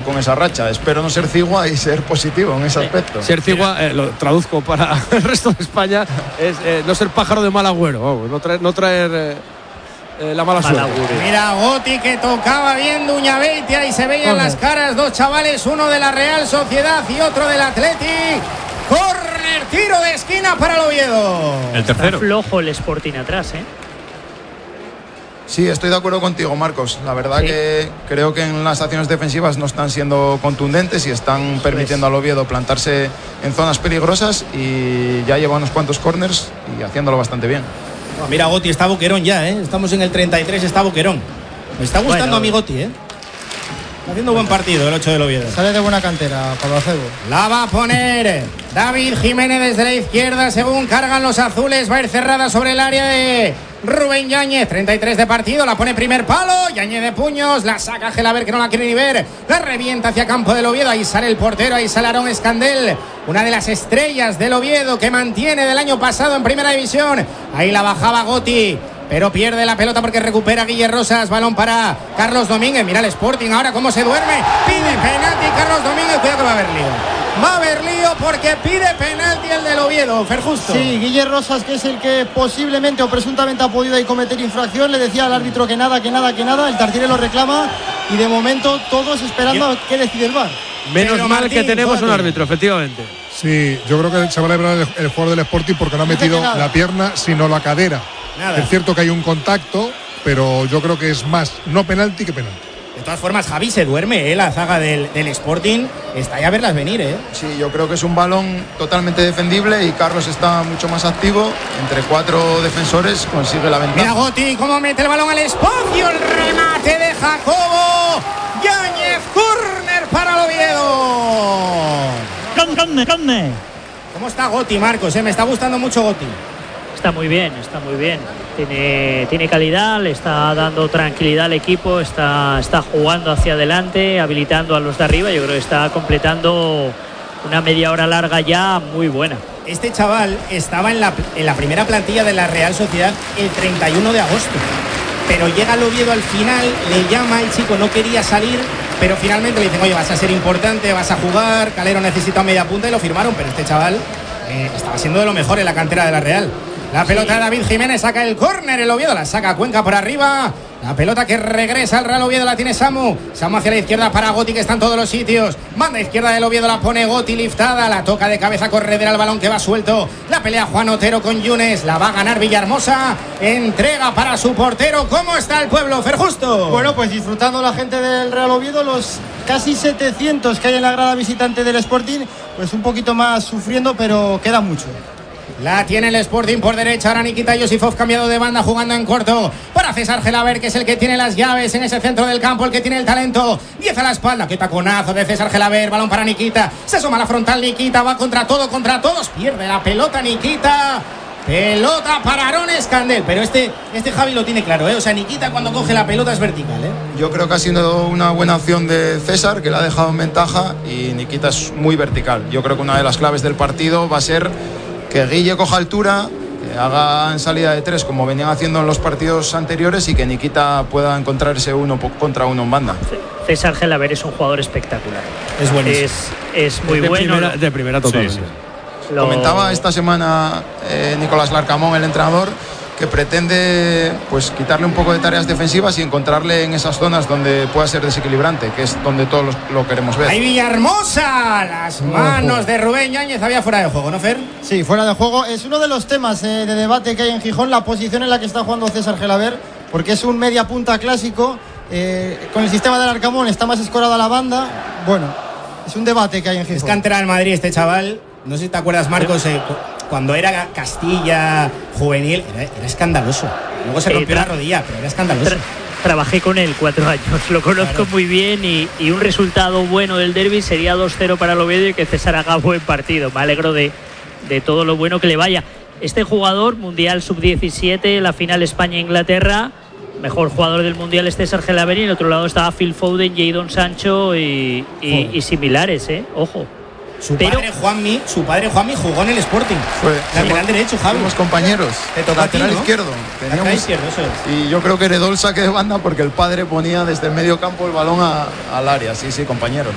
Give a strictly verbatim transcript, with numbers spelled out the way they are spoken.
con esa racha. Espero no ser cigua y ser positivo en ese aspecto. Ser cigua, eh, lo traduzco para el resto de España, es eh, no ser pájaro de mal agüero, vamos, no traer, no traer eh, eh, la mala suerte. Mira, Goti que tocaba bien Duñabeitia y se veían las caras, dos chavales, uno de la Real Sociedad y otro del Athletic. Córner, tiro de esquina para el Oviedo. El tercero. Está flojo el Sporting atrás, ¿eh? Sí, estoy de acuerdo contigo, Marcos. La verdad ¿Sí? que creo que en las acciones defensivas no están siendo contundentes y están permitiendo al Oviedo plantarse en zonas peligrosas, y ya lleva unos cuantos corners y haciéndolo bastante bien. Mira, Goti está Boquerón ya, ¿eh? Estamos en el treinta y tres, está Boquerón. Me está gustando bueno. a mi Goti, ¿eh? Está haciendo buen partido el ocho del Oviedo. Sale de buena cantera, Pablo Acebo. La va a poner David Jiménez desde la izquierda, según cargan los azules. Va a ir cerrada sobre el área de Rubén Yáñez. treinta y tres de partido, la pone primer palo. Yáñez de puños, la saca Gelaber, que no la quiere ni ver. La revienta hacia campo del Oviedo. Ahí sale el portero, ahí sale Aarón Escandel, una de las estrellas del Oviedo que mantiene del año pasado en primera división. Ahí la bajaba Goti, pero pierde la pelota porque recupera Guille Rosas. Balón para Carlos Domínguez. Mira el Sporting ahora cómo se duerme. Pide penalti Carlos Domínguez. Cuidado que va a haber lío. Va a haber lío porque pide penalti el del Oviedo. Fer Justo. Sí, Guille Rosas, que es el que posiblemente o presuntamente ha podido ahí cometer infracción, le decía al árbitro que nada, que nada, que nada. El Tartiere lo reclama y de momento todos esperando a qué decide el V A R. Menos Pero mal Martín, que tenemos Martín. un árbitro, efectivamente. Sí, yo creo que se va a celebrar el, el jugador del Sporting porque no ha metido la pierna sino la cadera. Nada. Es cierto que hay un contacto, pero yo creo que es más no penalti que penalti. De todas formas, Javi se duerme, ¿eh? La zaga del, del Sporting está ahí a verlas venir, ¿eh? Sí, yo creo que es un balón totalmente defendible y Carlos está mucho más activo. Entre cuatro defensores consigue la ventaja. Mira Goti cómo mete el balón al espacio. El remate de Jacobo Yáñez. Córner para el Oviedo. Conde, conde. ¿Cómo está Goti, Marcos? Eh? Me está gustando mucho Goti. Está muy bien, está muy bien. Tiene, tiene calidad, le está dando tranquilidad al equipo, está, está jugando hacia adelante, habilitando a los de arriba. Yo creo que está completando una media hora larga ya muy buena. Este chaval estaba en la, en la primera plantilla de la Real Sociedad el treinta y uno de agosto. Pero llega el Oviedo al final, le llama, el chico no quería salir, pero finalmente le dicen, oye, vas a ser importante, vas a jugar, Calero necesita media punta, y lo firmaron. Pero este chaval eh, estaba siendo de lo mejor en la cantera de la Real. La pelota de David Jiménez, saca el córner, el Oviedo la saca Cuenca por arriba. La pelota que regresa al Real Oviedo la tiene Samu. Samu hacia la izquierda para Goti, que está en todos los sitios. Manda izquierda del Oviedo, la pone Goti liftada. La toca de cabeza Corredera, el balón que va suelto. La pelea Juan Otero con Yunes. La va a ganar Villahermosa. Entrega para su portero. ¿Cómo está el pueblo, Fer Justo? Bueno, pues disfrutando la gente del Real Oviedo, los casi setecientos que hay en la grada visitante del Sporting, pues un poquito más sufriendo, pero queda mucho. La tiene el Sporting por derecha. Ahora Nikita Yosifov cambiado de banda, jugando en corto para César Gelaber, que es el que tiene las llaves en ese centro del campo, el que tiene el talento. diez a la espalda, qué taconazo de César Gelaber. Balón para Nikita, se asoma a la frontal Nikita, va contra todo, contra todos, pierde la pelota Nikita. Pelota para Aarón Escandel. Pero este, este Javi lo tiene claro, ¿eh? O sea, Nikita cuando coge la pelota es vertical, ¿eh? Yo creo que ha sido una buena acción de César, que la ha dejado en ventaja, y Nikita es muy vertical. Yo creo que una de las claves del partido va a ser que Guille coja altura, que haga en salida de tres como venían haciendo en los partidos anteriores, y que Nikita pueda encontrarse uno contra uno en banda. César Gelaber es un jugador espectacular. Es buenísimo. Es, es muy de bueno. Primera, de primera total. Sí, sí. Lo... Comentaba esta semana eh, Nicolás Larcamón, el entrenador, que pretende pues quitarle un poco de tareas defensivas y encontrarle en esas zonas donde pueda ser desequilibrante, que es donde todos lo queremos ver. ¡Ahí Villahermosa! Las manos de Rubén Yáñez. Había fuera de juego, ¿no, Fer? Sí, fuera de juego. Es uno de los temas eh, de debate que hay en Gijón, la posición en la que está jugando César Gelaber, porque es un media punta clásico. Eh, con el sistema del Arcamón está más escorado a la banda. Bueno, es un debate que hay en Gijón. Es cantera del Madrid este chaval. No sé si te acuerdas, Marcos, eh, cuando era Castilla juvenil, era, era escandaloso. Luego se rompió eh, tra- la rodilla, pero era escandaloso. Tra- trabajé con él cuatro años, lo conozco claro. muy bien, y, y un resultado bueno del derbi sería dos cero para el Oviedo y que César haga buen partido. Me alegro de, de todo lo bueno que le vaya. Este jugador, Mundial sub diecisiete, la final España-Inglaterra, mejor jugador del Mundial es César Gelaber, y en el otro lado estaba Phil Foden, Jadon Sancho y, y, oh. y similares, ¿eh? Ojo. Su Pero, padre Juanmi, su padre Juanmi jugó en el Sporting. Fue, lateral derecho, Javi. Fuimos compañeros. Te toca lateral a ti, ¿no? izquierdo. Teníamos, lateral izquierdo, eso es. Y yo creo que heredó el saque de banda porque el padre ponía desde el medio campo el balón a, al área. Sí, sí, compañeros.